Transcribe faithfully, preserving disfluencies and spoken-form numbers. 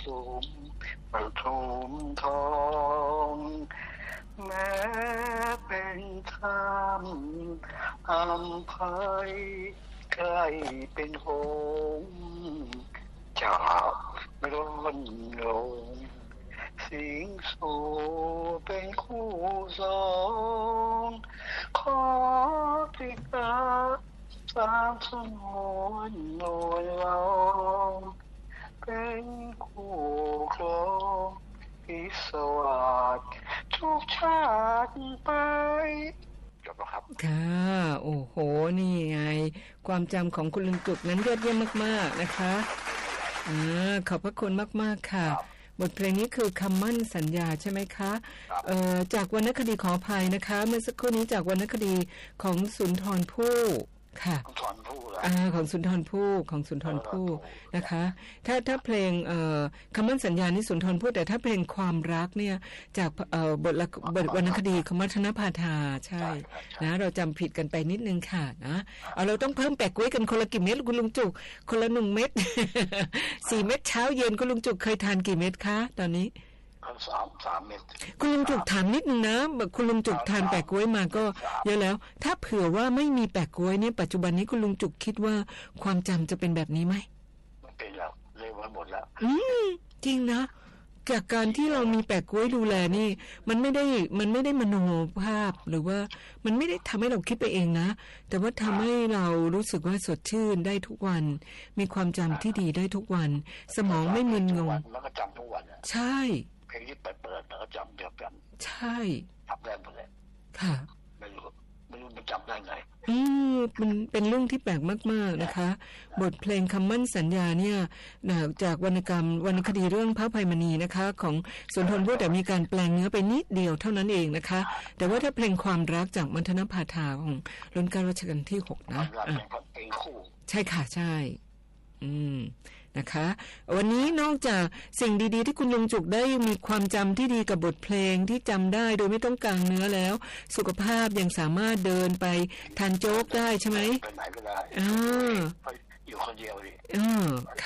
สุมประทุมทองแม้เป็นธรรมอัมภัยใกล้เป็นหงส์จากร้อนลงสิงสู่เป็นคู่สองขอติดตาสามสมวนโนยลองเป็นคู่ครองพิศวาสทุกชาติไปจบแล้วครับค่ะโอ้โหนี่ไงความจำของคุณลุงจุกนั้นยอดเยี่ยมมากๆนะคะอ่าขอบพระคุณมากๆค่ะบทเพลงนี้คือคำมั่นสัญญาใช่ไหมคะเอ่อจากวรรณคดีขออภัยนะคะเมื่อสักครู่นี้จากวรรณคดีของสุนทรภู่ค่ะอ่าของสุนทรภู่ของสุนทรภู่นะคะถ้าถ้าเพลงเอ่อคำมั่นสัญญานี่สุนทรภู่แต่ถ้าเพลงความรักเนี่ยจากเอ่อบทละบทวรรณคดีของมัทนภาทาใช่นะเราจำผิดกันไปนิดนึงค่ะนะเอาเราต้องเพิ่มแปะกล้วยกันคนละกี่เม็ดคุณลุงจุกคนละหนึ่งเม็ด สี่เม็ดเช้าเย็นคุณลุงจุกเคยทานกี่เม็ดคะตอนนี้สามสามเม็ดคุณลุงจุกถามนิดนึงนะคุณลุงจุกทานแปะกล้วยมาก็เยอะแล้วถ้าเผื่อว่าไม่มีแปะกล้วยเนี่ยปัจจุบันนี้คุณลุงจุกคิดว่าความจำจะเป็นแบบนี้ไหมไม่เป็นแล้วเลยวันหมดแล้วอืมจริงนะจากการที่เรามีแปะกล้วยดูแลนี่มันไม่ได้มันไม่ได้มโนภาพหรือว่ามันไม่ได้ทำให้เราคิดไปเองนะแต่ว่าทำให้เรารู้สึกว่าสดชื่นได้ทุกวันมีความจำที่ดีได้ทุกวันสมองไม่มึนงงแล้วก็จำทุกวันใช่เพลงที่เปิดเปิดแล้วก็จำเดียวกันใช่จำได้หมดเลยค่ะไม่รู้ไม่รู้มันจำได้ไงอืมมันเป็นเรื่องที่แปลกมากๆนะคะบทเพลงคำมั่นสัญญาเนี่ยจากวรรณกรรมวรรณคดีเรื่องพระอภัยมณีนะคะของสุนทรภู่แต่มีการแปลงเนื้อไปนิดเดียวเท่านั้นเองนะคะแต่ว่าถ้าเพลงความรักจากมัทนภาทาของรัชกาลรัชกาลที่หกนะอ่ะเพลงคู่ใช่ค่ะใช่อืมนะคะวันนี้นอกจากสิ่งดีๆที่คุณลุงจุกได้มีความจำที่ดีกับบทเพลงที่จำได้โดยไม่ต้องกางเนื้อแล้วสุขภาพยังสามารถเดินไปทานโจ๊กได้ใช่ไหมไปไหนก็ได้อ่าอยู่คนเดียวดิอ่า